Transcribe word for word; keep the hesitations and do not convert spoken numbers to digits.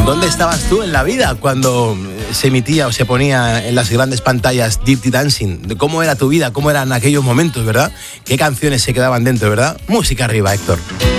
¿Dónde estabas tú en la vida cuando se emitía o se ponía en las grandes pantallas Dirty Dancing? ¿Cómo era tu vida? ¿Cómo eran aquellos momentos, verdad? ¿Qué canciones se quedaban dentro, verdad? Música arriba, Héctor.